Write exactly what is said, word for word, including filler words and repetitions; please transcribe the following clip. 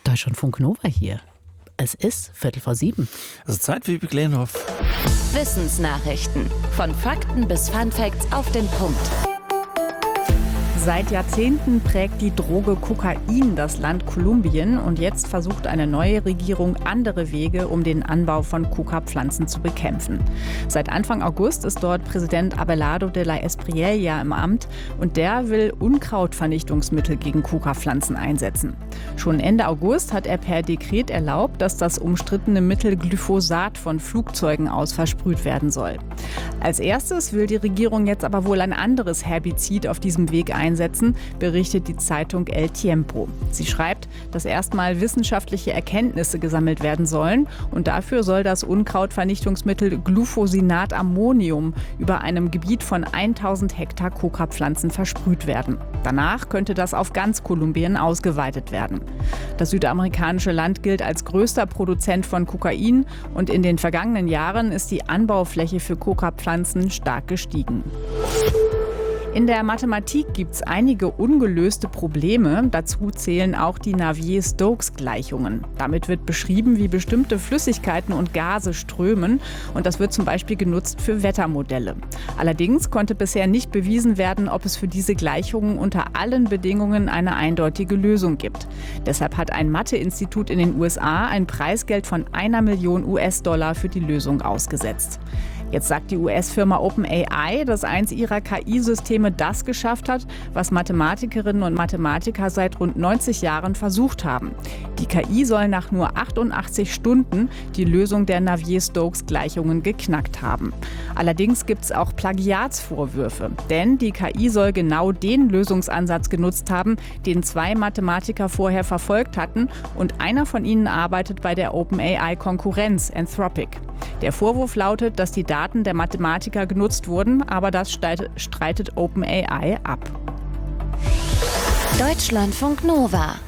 Deutschlandfunk Nova hier. Es ist Viertel vor sieben. Also Zeit für Wiebke Lehrenhoff. Wissensnachrichten. Von Fakten bis Funfacts auf den Punkt. Seit Jahrzehnten prägt die Droge Kokain das Land Kolumbien und jetzt versucht eine neue Regierung andere Wege, um den Anbau von Coca-Pflanzen zu bekämpfen. Seit Anfang August ist dort Präsident Abelardo de la Espriella im Amt und der will Unkrautvernichtungsmittel gegen Coca-Pflanzen einsetzen. Schon Ende August hat er per Dekret erlaubt, dass das umstrittene Mittel Glyphosat von Flugzeugen aus versprüht werden soll. Als erstes will die Regierung jetzt aber wohl ein anderes Herbizid auf diesem Weg einsetzen, berichtet die Zeitung El Tiempo. Sie schreibt, dass erstmal wissenschaftliche Erkenntnisse gesammelt werden sollen und dafür soll das Unkrautvernichtungsmittel Glufosinat-Ammonium über einem Gebiet von tausend Hektar Coca-Pflanzen versprüht werden. Danach könnte das auf ganz Kolumbien ausgeweitet werden. Das südamerikanische Land gilt als größter Produzent von Kokain und in den vergangenen Jahren ist die Anbaufläche für Coca-Pflanzen stark gestiegen. In der Mathematik gibt es einige ungelöste Probleme. Dazu zählen auch die Navier-Stokes-Gleichungen. Damit wird beschrieben, wie bestimmte Flüssigkeiten und Gase strömen. Und das wird zum Beispiel genutzt für Wettermodelle. Allerdings konnte bisher nicht bewiesen werden, ob es für diese Gleichungen unter allen Bedingungen eine eindeutige Lösung gibt. Deshalb hat ein Mathe-Institut in den U S A ein Preisgeld von einer Million U S-Dollar für die Lösung ausgesetzt. Jetzt sagt die U S-Firma OpenAI, dass eins ihrer K I-Systeme das geschafft hat, was Mathematikerinnen und Mathematiker seit rund neunzig Jahren versucht haben. Die K I soll nach nur achtundachtzig Stunden die Lösung der Navier-Stokes-Gleichungen geknackt haben. Allerdings gibt es auch Plagiatsvorwürfe, denn die K I soll genau den Lösungsansatz genutzt haben, den zwei Mathematiker vorher verfolgt hatten und einer von ihnen arbeitet bei der OpenAI-Konkurrenz Anthropic. Der Vorwurf lautet, dass die Daten der Mathematiker genutzt wurden, aber das streitet OpenAI ab. Deutschlandfunk Nova.